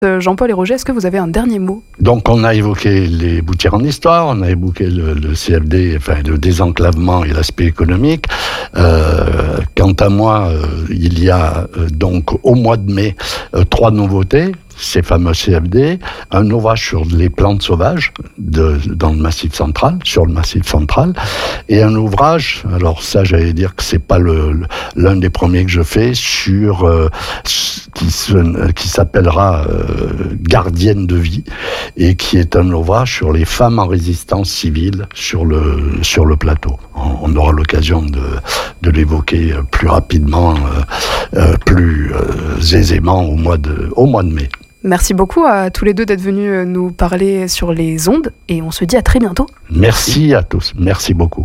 Jean-Paul et Roger, est-ce que vous avez un dernier mot ? Donc on a évoqué les boutières en histoire, on a évoqué le CFD, enfin le désenclavement et l'aspect économique. Quant à moi, il y a donc au mois de mai 3 nouveautés. Ces fameux CFD, un ouvrage sur les plantes sauvages dans le Massif central, sur le Massif central, et un ouvrage, alors ça j'allais dire que c'est pas l'un des premiers que je fais, sur qui s'appellera Gardienne de vie, et qui est un ouvrage sur les femmes en résistance civile sur le plateau. On aura l'occasion de l'évoquer plus rapidement, plus aisément au mois de mai. Merci beaucoup à tous les deux d'être venus nous parler sur les ondes et on se dit à très bientôt. Merci à tous, merci beaucoup.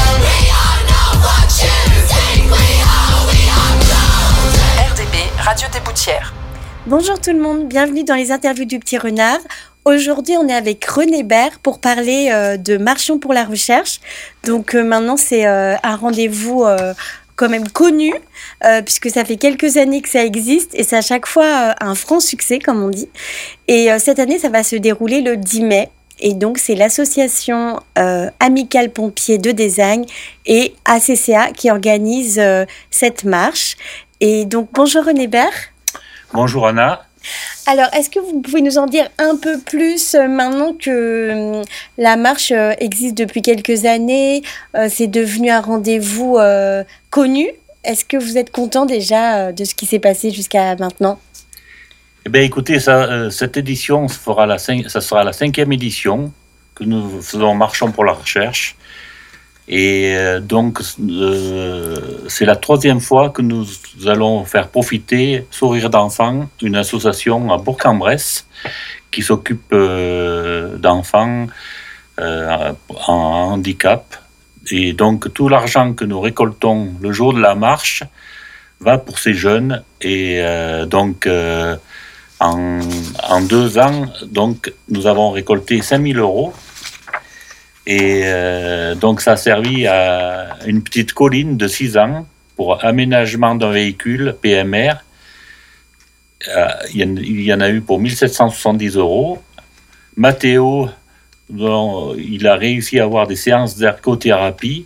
RDB, Radio des Boutières. Bonjour tout le monde, bienvenue dans les interviews du Petit Renard. Aujourd'hui, on est avec René Bert pour parler de Marchons pour la recherche. Donc maintenant, c'est un rendez-vous quand même connu, puisque ça fait quelques années que ça existe et c'est à chaque fois un franc succès, comme on dit. Et cette année, ça va se dérouler le 10 mai. Et donc, c'est l'association Amicale Pompiers de Désagne et ACCA qui organise cette marche. Et donc, bonjour René Bert. Bonjour Anna. Alors, est-ce que vous pouvez nous en dire un peu plus maintenant que la marche existe depuis quelques années, c'est devenu un rendez-vous connu. Est-ce que vous êtes content déjà de ce qui s'est passé jusqu'à maintenant ? Eh bien, écoutez, cette édition, ça sera la 5e édition que nous faisons Marchons pour la recherche. Et donc, c'est la 3e fois que nous allons faire profiter Sourire d'enfants, une association à Bourg-en-Bresse qui s'occupe d'enfants en handicap. Et donc, tout l'argent que nous récoltons le jour de la marche va pour ces jeunes. Et donc, en 2 ans, donc, nous avons récolté 5 000 €. Et donc ça a servi à une petite colline de 6 ans pour aménagement d'un véhicule PMR. Il y en a eu pour 1 770 €. Mathéo, il a réussi à avoir des séances d'ergothérapie.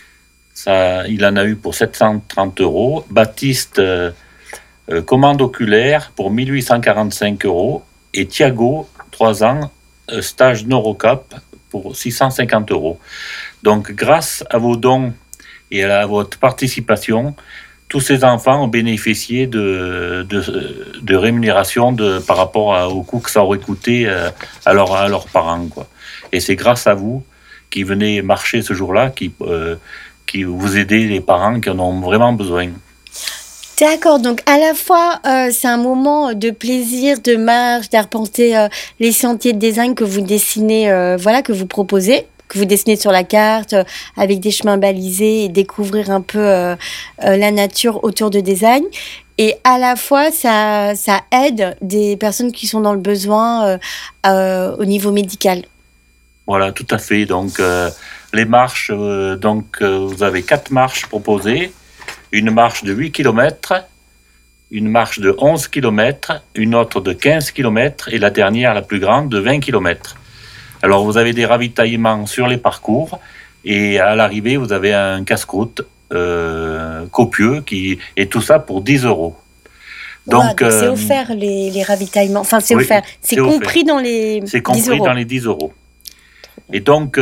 Il en a eu pour 730 €. Baptiste, commande oculaire pour 1 845 €. Et Thiago, 3 ans, stage neurocap pour 650 €. Donc, grâce à vos dons et à votre participation, tous ces enfants ont bénéficié de rémunération par rapport au coût que ça aurait coûté à leurs parents, quoi. Et c'est grâce à vous qui venez marcher ce jour-là, qui vous aidez les parents qui en ont vraiment besoin. D'accord, donc à la fois c'est un moment de plaisir, de marche, d'arpenter les sentiers de Désagne que vous dessinez, que vous proposez, que vous dessinez sur la carte avec des chemins balisés et découvrir un peu la nature autour de Désagne. Et à la fois ça aide des personnes qui sont dans le besoin au niveau médical. Voilà, tout à fait. Donc les marches, vous avez 4 marches proposées. Une marche de 8 km, une marche de 11 km, une autre de 15 km et la dernière, la plus grande, de 20 km. Alors, vous avez des ravitaillements sur les parcours et à l'arrivée, vous avez un casse-croûte copieux et tout ça pour 10 €. Donc, c'est offert les ravitaillements. Enfin, c'est offert. C'est compris dans les 10 €. C'est compris dans les 10 €. Et donc,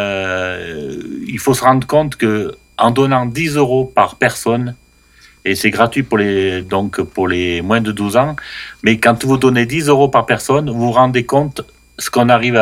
il faut se rendre compte que en donnant 10 € par personne, et c'est gratuit pour les moins de 12 ans, mais quand vous donnez 10 € par personne, vous vous rendez compte ce qu'on arrive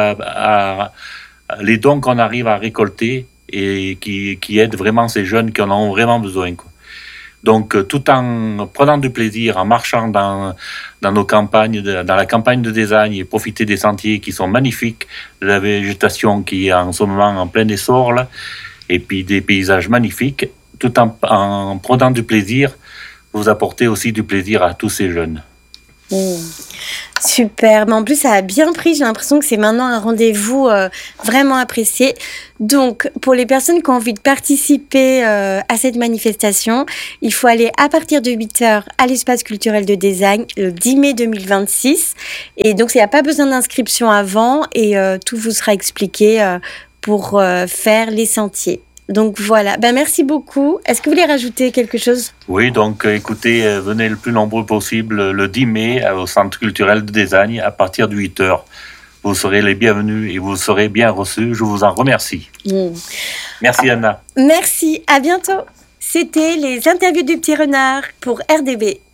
les dons qu'on arrive à récolter et qui aident vraiment ces jeunes qui en ont vraiment besoin, quoi. Donc, tout en prenant du plaisir, en marchant dans nos campagnes, dans la campagne de Désagne et profiter des sentiers qui sont magnifiques, de la végétation qui est en ce moment en plein essor, là, et puis des paysages magnifiques, tout en prenant du plaisir, vous apportez aussi du plaisir à tous ces jeunes. Super, mais en plus ça a bien pris, j'ai l'impression que c'est maintenant un rendez-vous vraiment apprécié. Donc pour les personnes qui ont envie de participer à cette manifestation, il faut aller à partir de 8h à l'espace culturel de Dézagne le 10 mai 2026. Et donc il n'y a pas besoin d'inscription avant et tout vous sera expliqué pour faire les sentiers. Donc voilà, merci beaucoup. Est-ce que vous voulez rajouter quelque chose ? Oui, donc écoutez, venez le plus nombreux possible le 10 mai au Centre culturel de Dézagne à partir de 8h. Vous serez les bienvenus et vous serez bien reçus. Je vous en remercie. Merci Anna. Merci, à bientôt. C'était les interviews du Petit Renard pour RDB.